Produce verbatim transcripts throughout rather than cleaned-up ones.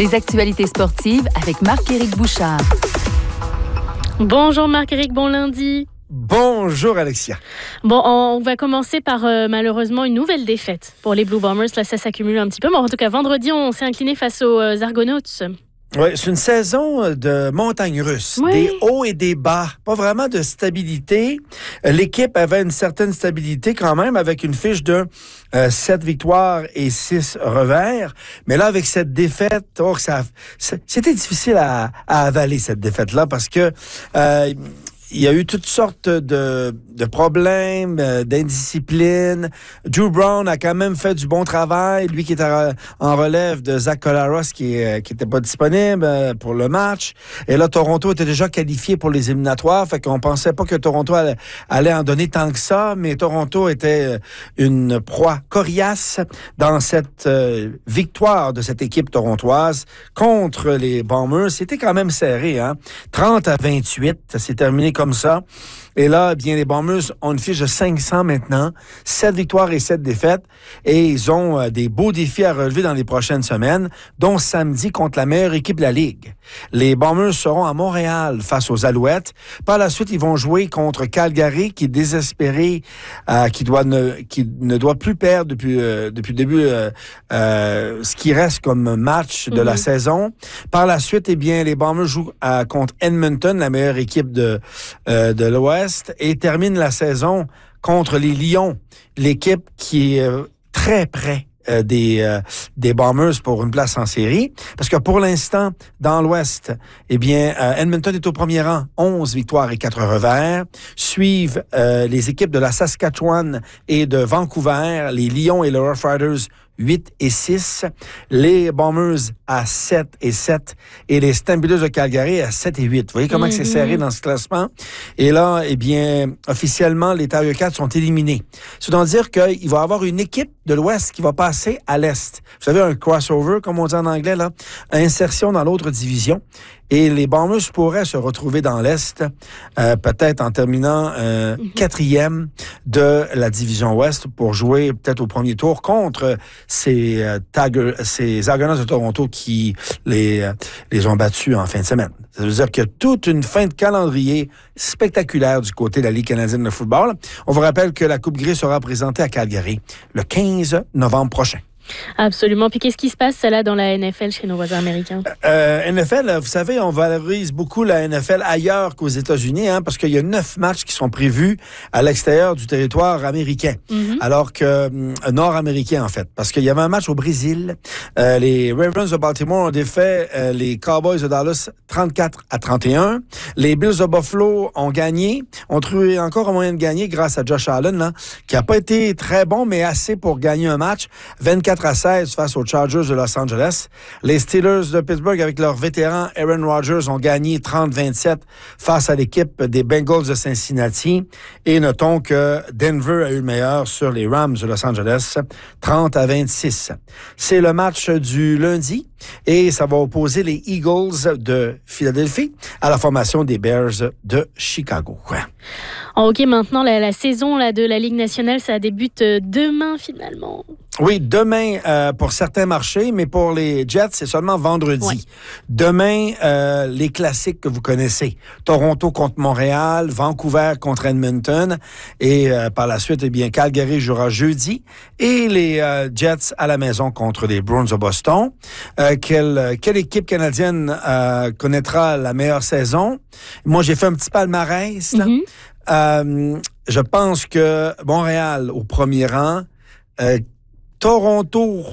Les actualités sportives avec Marc-Éric Bouchard. Bonjour Marc-Éric, bon lundi. Bonjour Alexia. Bon, on va commencer par euh, malheureusement une nouvelle défaite pour les Blue Bombers. Là, ça s'accumule un petit peu. Mais en tout cas, vendredi, on s'est incliné face aux euh, Argonauts. Oui, c'est une saison de montagne russe, oui. Des hauts et des bas, pas vraiment de stabilité. L'équipe avait une certaine stabilité quand même avec une fiche de euh, sept victoires et six revers. Mais là, avec cette défaite, oh, ça, c'était difficile à, à avaler cette défaite-là parce que euh, il y a eu toutes sortes de, de problèmes, euh, d'indiscipline. Drew Brown a quand même fait du bon travail. Lui qui était en relève de Zach Collaros qui euh, qui était pas disponible euh, pour le match. Et là, Toronto était déjà qualifié pour les éliminatoires. Fait qu'on pensait pas que Toronto allait, allait en donner tant que ça. Mais Toronto était une proie coriace dans cette euh, victoire de cette équipe torontoise contre les Bombers. C'était quand même serré, hein. trente à vingt-huit. Ça s'est terminé comme comme ça. Et là, bien, les Bombers ont une fiche de cinq cents maintenant, sept victoires et sept défaites, et ils ont euh, des beaux défis à relever dans les prochaines semaines, dont samedi contre la meilleure équipe de la Ligue. Les Bombers seront à Montréal face aux Alouettes. Par la suite, ils vont jouer contre Calgary, qui est désespéré, euh, qui doit ne, qui ne doit plus perdre depuis, euh, depuis le début euh, euh, ce qui reste comme match de mm-hmm. la saison. Par la suite, eh bien, les Bombers jouent euh, contre Edmonton, la meilleure équipe de, euh, de l'Ouest, et termine la saison contre les Lions, l'équipe qui est euh, très près euh, des, euh, des Bombers pour une place en série. Parce que pour l'instant, dans l'Ouest, eh bien, euh, Edmonton est au premier rang, onze victoires et quatre revers. Suivent euh, les équipes de la Saskatchewan et de Vancouver, les Lions et les Rough Riders, huit et six, les Bombers à sept et sept et les Stampeders de Calgary à sept et huit. Vous voyez comment mm-hmm. c'est serré dans ce classement? Et là, eh bien, officiellement, les Tiger Cats sont éliminés. C'est à dire qu'il va y avoir une équipe de l'Ouest qui va passer à l'Est. Vous savez, un crossover, comme on dit en anglais, là, insertion dans l'autre division. Et les Bombers pourraient se retrouver dans l'Est, euh, peut-être en terminant euh, mm-hmm. quatrième de la division Ouest pour jouer peut-être au premier tour contre ces, euh, Tiger, ces Argonauts de Toronto qui les, euh, les ont battus en fin de semaine. Ça veut dire qu'il y a toute une fin de calendrier spectaculaire du côté de la Ligue canadienne de football. On vous rappelle que la Coupe Grey sera présentée à Calgary le quinze novembre prochain. Absolument. Puis qu'est-ce qui se passe là dans la N F L chez nos voisins américains? Euh, N F L, vous savez, on valorise beaucoup la N F L ailleurs qu'aux États-Unis, hein, parce qu'il y a neuf matchs qui sont prévus à l'extérieur du territoire américain, mm-hmm. alors que euh, nord-américain en fait, parce qu'il y avait un match au Brésil. Euh, les Ravens de Baltimore ont défait euh, les Cowboys de Dallas trente-quatre à trente et un. Les Bills de Buffalo ont gagné, ont trouvé encore un moyen de gagner grâce à Josh Allen, là, qui n'a pas été très bon, mais assez pour gagner un match. vingt-quatre à seize face aux Chargers de Los Angeles. Les Steelers de Pittsburgh, avec leur vétéran Aaron Rodgers, ont gagné trente à vingt-sept face à l'équipe des Bengals de Cincinnati. Et notons que Denver a eu le meilleur sur les Rams de Los Angeles, trente à vingt-six. C'est le match du lundi et ça va opposer les Eagles de Philadelphie à la formation des Bears de Chicago. En hockey, maintenant, la, la saison là, de la Ligue nationale, ça débute demain finalement. Oui, demain euh, pour certains marchés, mais pour les Jets, c'est seulement vendredi. Oui. Demain, euh, les classiques que vous connaissez. Toronto contre Montréal, Vancouver contre Edmonton, et euh, par la suite, eh bien, Calgary jouera jeudi, et les euh, Jets à la maison contre les Bruins de Boston. Euh, quelle, quelle équipe canadienne euh, connaîtra la meilleure saison? Moi, j'ai fait un petit palmarès, là. Mm-hmm. Euh, je pense que Montréal au premier rang, euh, Toronto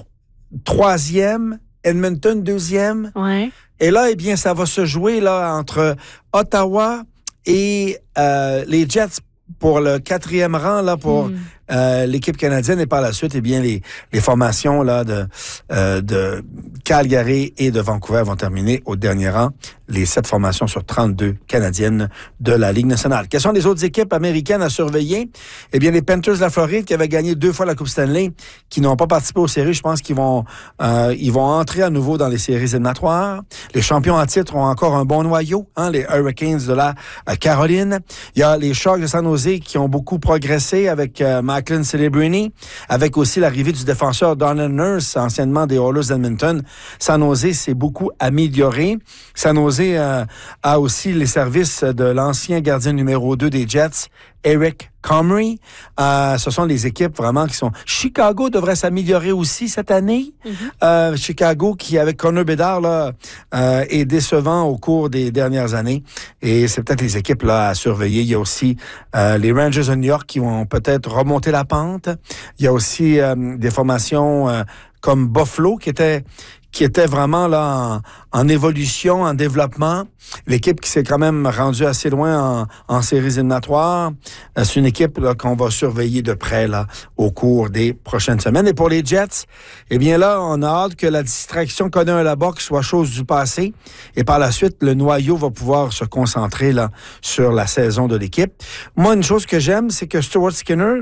troisième, Edmonton deuxième. Ouais. Et là, eh bien, ça va se jouer là entre Ottawa et euh, les Jets pour le quatrième rang là pour mm. euh, l'équipe canadienne, et par la suite, eh bien, les, les formations là de euh, de Calgary et de Vancouver vont terminer au dernier rang. Les sept formations sur trente-deux canadiennes de la Ligue nationale. Quelles sont les autres équipes américaines à surveiller? Eh bien, les Panthers de la Floride, qui avaient gagné deux fois la Coupe Stanley, qui n'ont pas participé aux séries, je pense qu'ils vont euh, ils vont entrer à nouveau dans les séries éliminatoires. Les champions en titre ont encore un bon noyau, hein, les Hurricanes de la euh, Caroline. Il y a les Sharks de San Jose qui ont beaucoup progressé avec euh, Mike Macklin Celebrini, avec aussi l'arrivée du défenseur Donald Nurse, anciennement des Oilers d'Edmonton. San Jose s'est beaucoup amélioré. San Jose euh, a aussi les services de l'ancien gardien numéro deux des Jets, Eric Comrie. Euh, ce sont les équipes vraiment qui sont... Chicago devrait s'améliorer aussi cette année. Mm-hmm. Euh, Chicago qui, avec Connor Bedard, là, euh, est décevant au cours des dernières années. Et c'est peut-être les équipes là à surveiller. Il y a aussi euh, les Rangers de New York qui vont peut-être remonter la pente. Il y a aussi euh, des formations euh, comme Buffalo qui étaient... qui était vraiment là en, en évolution, en développement. L'équipe qui s'est quand même rendue assez loin en, en séries éliminatoires. Euh, c'est une équipe là, qu'on va surveiller de près là, au cours des prochaines semaines. Et pour les Jets, eh bien là, on a hâte que la distraction qu'on a à la boxe soit chose du passé. Et par la suite, le noyau va pouvoir se concentrer là, sur la saison de l'équipe. Moi, une chose que j'aime, c'est que Stuart Skinner,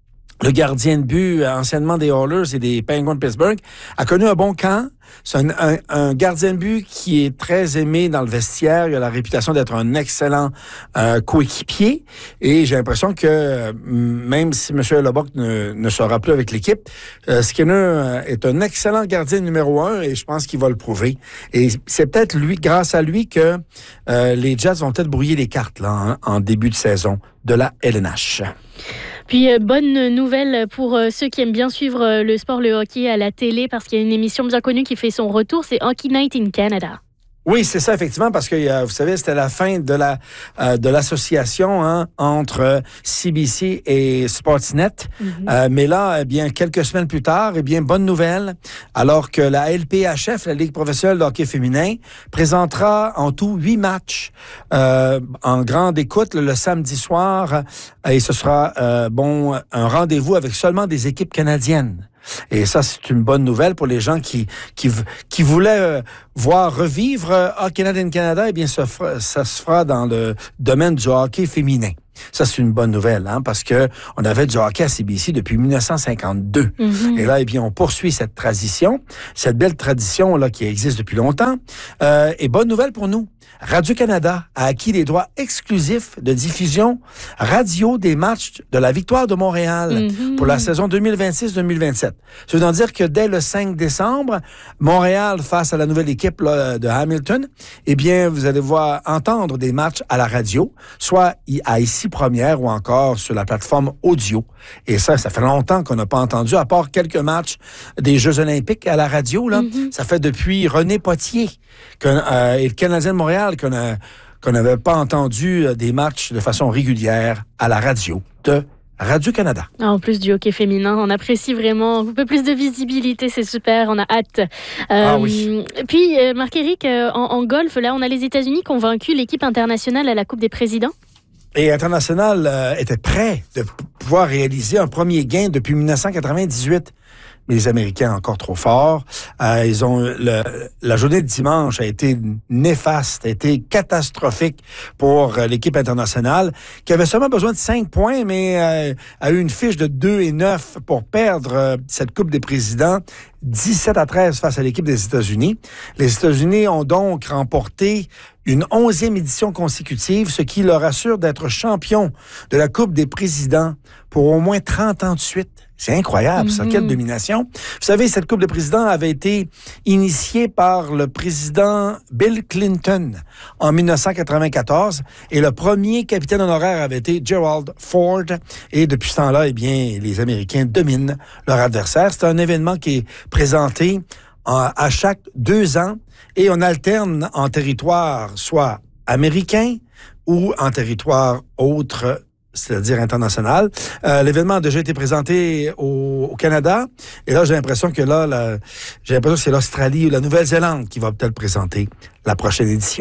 le gardien de but anciennement des Oilers et des Penguins de Pittsburgh, a connu un bon camp. C'est un, un, un gardien de but qui est très aimé dans le vestiaire. Il a la réputation d'être un excellent euh, coéquipier. Et j'ai l'impression que même si M. Lebock ne, ne sera plus avec l'équipe, euh, Skinner est un excellent gardien numéro un et je pense qu'il va le prouver. Et c'est peut-être lui, grâce à lui, que euh, les Jets vont peut-être brouiller les cartes là, en, en début de saison de la L N H. Puis, euh, bonne nouvelle pour euh, ceux qui aiment bien suivre euh, le sport, le hockey à la télé, parce qu'il y a une émission bien connue qui fait son retour, c'est Hockey Night in Canada. Oui, c'est ça, effectivement, parce que, euh, vous savez, c'était la fin de la euh, de l'association hein, entre C B C et Sportsnet. Mm-hmm. Euh, mais là, eh bien, quelques semaines plus tard, eh bien, bonne nouvelle, alors que la L P H F, la Ligue professionnelle de hockey féminin, présentera en tout huit matchs euh, en grande écoute le, le samedi soir. Et ce sera, euh, bon, un rendez-vous avec seulement des équipes canadiennes. Et ça, c'est une bonne nouvelle pour les gens qui qui, qui voulaient euh, voir revivre euh, Hockey Night in Canada. Eh bien, ça, fera, ça se fera dans le domaine du hockey féminin. Ça, c'est une bonne nouvelle, hein, parce que on avait du hockey à C B C depuis dix-neuf cent cinquante-deux. Mm-hmm. Et là, eh bien, on poursuit cette tradition, cette belle tradition là qui existe depuis longtemps. Euh, et bonne nouvelle pour nous. Radio-Canada a acquis les droits exclusifs de diffusion radio des matchs de la Victoire de Montréal mm-hmm. pour la saison deux mille vingt-six deux mille vingt-sept. Ça veut dire que dès le cinq décembre, Montréal face à la nouvelle équipe là, de Hamilton, eh bien, vous allez voir entendre des matchs à la radio, soit à Ici Première ou encore sur la plateforme audio. Et ça, ça fait longtemps qu'on n'a pas entendu, à part quelques matchs des Jeux olympiques à la radio. Là, mm-hmm. Ça fait depuis René Potier que, euh, et le Canadien de Montréal qu'on a, qu'on n'avait pas entendu des matchs de façon régulière à la radio de Radio-Canada. En plus du hockey féminin, on apprécie vraiment un peu plus de visibilité, c'est super, on a hâte. Euh, ah oui. Puis, euh, Marc-Éric, euh, en, en golf, là, on a les États-Unis qui ont vaincu l'équipe internationale à la Coupe des Présidents. Et International euh, était prêt de p- pouvoir réaliser un premier gain depuis dix-neuf cent quatre-vingt-dix-huit. Mais les Américains encore trop forts. Euh, ils ont le, la journée de dimanche a été néfaste, a été catastrophique pour euh, l'équipe internationale, qui avait seulement besoin de cinq points, mais euh, a eu une fiche de deux et neuf pour perdre euh, cette Coupe des Présidents, dix-sept à treize face à l'équipe des États-Unis. Les États-Unis ont donc remporté une onzième édition consécutive, ce qui leur assure d'être champions de la Coupe des Présidents pour au moins trente ans de suite. C'est incroyable, mm-hmm. ça. Quelle domination. Vous savez, cette Coupe de président avait été initiée par le président Bill Clinton en dix-neuf cent quatre-vingt-quatorze et le premier capitaine honoraire avait été Gerald Ford. Et depuis ce temps-là, eh bien, les Américains dominent leur adversaire. C'est un événement qui est présenté en, à chaque deux ans et on alterne en territoire soit américain ou en territoire autre, c'est-à-dire international. Euh, l'événement a déjà été présenté au, au Canada. Et là, j'ai l'impression que là, la, j'ai l'impression que c'est l'Australie ou la Nouvelle-Zélande qui va peut-être présenter la prochaine édition.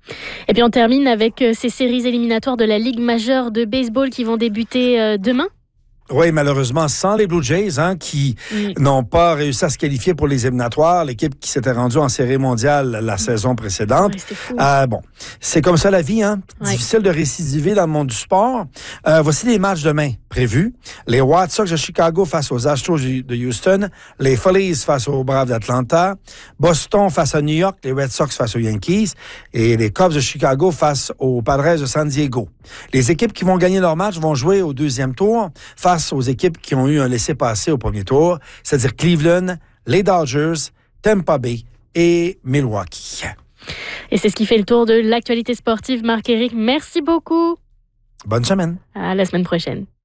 Et puis on termine avec ces séries éliminatoires de la Ligue majeure de baseball qui vont débuter euh, demain. Oui, malheureusement, sans les Blue Jays, hein, qui oui. n'ont pas réussi à se qualifier pour les éliminatoires, l'équipe qui s'était rendue en série mondiale la saison précédente. Oui, euh, bon, c'est comme ça la vie, hein. Oui. Difficile de récidiver dans le monde du sport. Euh, voici les matchs demain prévus. Les White Sox de Chicago face aux Astros de Houston, les Phillies face aux Braves d'Atlanta, Boston face à New York, les Red Sox face aux Yankees et les Cubs de Chicago face aux Padres de San Diego. Les équipes qui vont gagner leur match vont jouer au deuxième tour face face aux équipes qui ont eu un laissez-passer au premier tour, c'est-à-dire Cleveland, les Dodgers, Tampa Bay et Milwaukee. Et c'est ce qui fait le tour de l'actualité sportive. Marc-Éric, merci beaucoup. Bonne semaine. À la semaine prochaine.